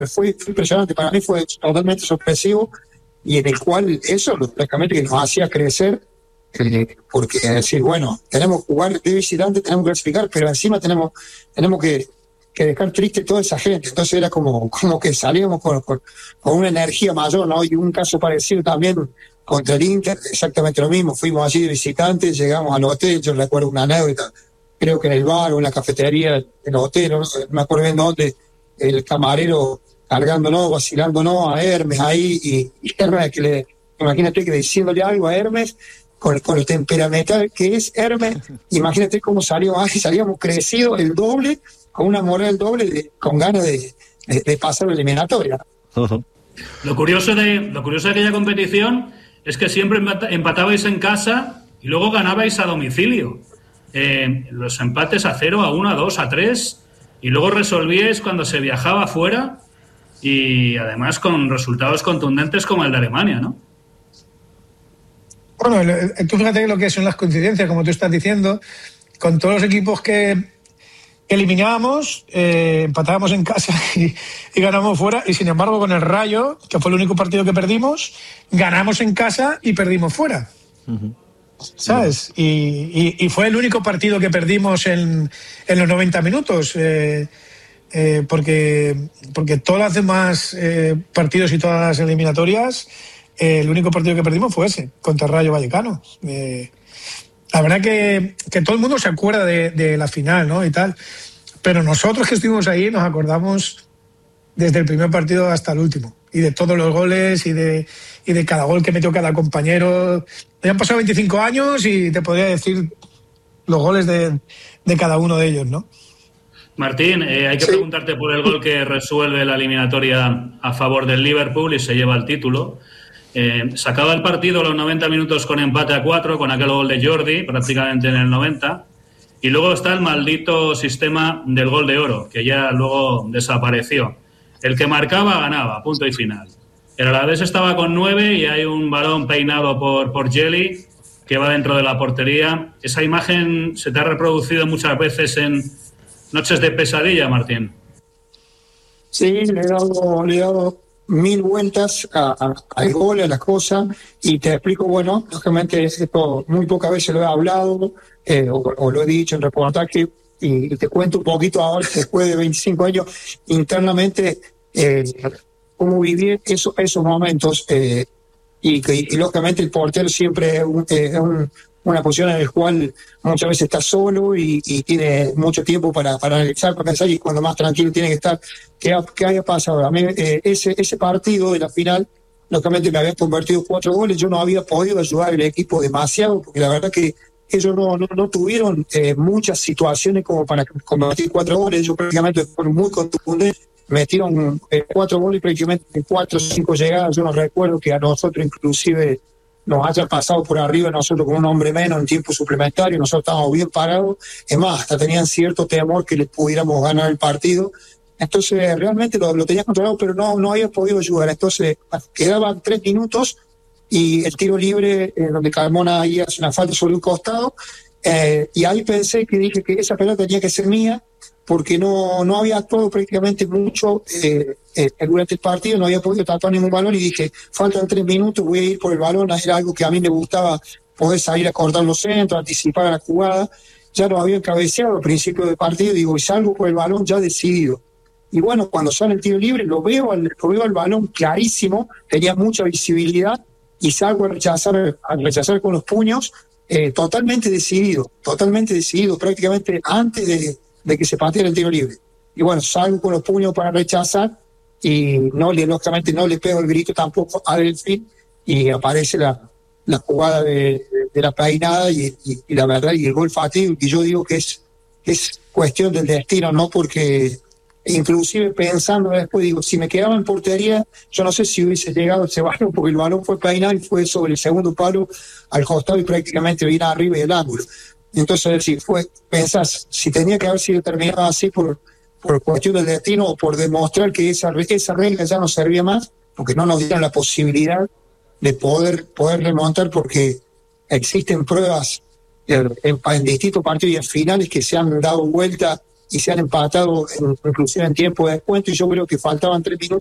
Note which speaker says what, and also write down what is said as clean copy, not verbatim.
Speaker 1: fue impresionante, para mí fue totalmente sorpresivo y en el cual eso, prácticamente que nos hacía crecer, porque decir, bueno, tenemos que jugar de visitante, tenemos que clasificar, pero encima tenemos que dejar triste toda esa gente. Entonces era como que salíamos con una energía mayor, ¿no? Y un caso parecido también contra el Inter, exactamente lo mismo. Fuimos allí de visitantes, llegamos al hotel, yo recuerdo una anécdota, creo que en el bar o en la cafetería del hotel, no me acuerdo bien dónde, el camarero cargándonos, vacilándonos a Hermes ahí, y Hermes, imagínate que diciéndole algo a Hermes, con el temperamental que es Hermes, imagínate cómo salíamos crecidos el doble, con una moral el doble, con ganas de pasar la eliminatoria.
Speaker 2: Uh-huh. Lo curioso de aquella competición es que siempre empatabais en casa y luego ganabais a domicilio. Los empates a 0, a 1, a 2, a 3, y luego resolvíais cuando se viajaba fuera, y además con resultados contundentes como el de Alemania, ¿no?
Speaker 3: Bueno, tú fíjate lo que son las coincidencias, como tú estás diciendo, con todos los equipos que eliminábamos, empatábamos en casa y ganamos fuera, y sin embargo con el Rayo, que fue el único partido que perdimos, ganamos en casa y perdimos fuera. Uh-huh. ¿Sabes? Y fue el único partido que perdimos en los 90 minutos, porque todas las demás partidos y todas las eliminatorias, el único partido que perdimos fue ese, contra el Rayo Vallecano. La verdad que todo el mundo se acuerda de la final, ¿no? Y tal, pero nosotros que estuvimos ahí nos acordamos desde el primer partido hasta el último, y de todos los goles y de cada gol que metió cada compañero. Ya han pasado 25 años y te podría decir los goles de cada uno de ellos, ¿no?
Speaker 2: Martín, hay que preguntarte por el gol que resuelve la eliminatoria a favor del Liverpool y se lleva el título. Se acaba el partido los 90 minutos con empate a 4, con aquel gol de Jordi, prácticamente en el 90. Y luego está el maldito sistema del gol de oro, que ya luego desapareció. El que marcaba ganaba, punto y final. El Alavés estaba con 9 y hay un balón peinado por Jelly que va dentro de la portería. Esa imagen se te ha reproducido muchas veces en noches de pesadilla, Martín.
Speaker 1: Sí, le he dado 1000 vueltas al gol, a las cosas, y te explico, bueno, lógicamente esto muy pocas veces lo he hablado, o lo he dicho en reportaje, y te cuento un poquito ahora, después de 25 años, internamente, cómo vivir esos momentos, y lógicamente el portero siempre es una posición en la cual muchas veces está solo y tiene mucho tiempo para analizar, para pensar, y cuando más tranquilo tiene que estar. ¿Qué haya pasado? A mí ese partido de la final, lógicamente me habían convertido 4 goles, yo no había podido ayudar al equipo demasiado, porque la verdad que ellos no tuvieron muchas situaciones como para convertir 4 goles, ellos prácticamente fueron muy contundentes, metieron 4 goles prácticamente 4 o 5 llegadas. Yo no recuerdo que a nosotros inclusive nos haya pasado por arriba, nosotros con un hombre menos en tiempo suplementario, nosotros estábamos bien parados, es más, hasta tenían cierto temor que les pudiéramos ganar el partido. Entonces realmente lo tenía controlado, pero no había podido ayudar. Entonces quedaban 3 minutos y el tiro libre, donde Carmona ahí hace una falta sobre un costado, y ahí dije que esa pelota tenía que ser mía, porque no había actuado prácticamente mucho durante el partido, no había podido tapar ningún balón, y dije, faltan 3 minutos, voy a ir por el balón. Era algo que a mí me gustaba, poder salir a cortar los centros, anticipar a la jugada. Ya lo había cabeceado al principio del partido, digo, y salgo por el balón ya decidido. Y bueno, cuando sale el tiro libre, lo veo al balón clarísimo, tenía mucha visibilidad, y salgo a rechazar con los puños, totalmente decidido, prácticamente antes de que se pateara el tiro libre. Y bueno, salgo con los puños para rechazar, y lógicamente no le pego el grito tampoco a Delfín, y aparece la jugada de la peinada y la verdad, y el gol fatigo, que yo digo que es cuestión del destino, ¿no? Porque inclusive pensando después, digo, si me quedaba en portería, yo no sé si hubiese llegado ese balón, porque el balón fue peinado y fue sobre el segundo palo al costado y prácticamente vino arriba y el ángulo. Entonces, pensás, si tenía que haber sido terminado así por cuestión del destino, o por demostrar que esa regla ya no servía más, porque no nos dieron la posibilidad de poder remontar, porque existen pruebas en distintos partidos y en finales que se han dado vuelta y se han empatado inclusive en tiempo de descuento, y yo creo que faltaban 3 minutos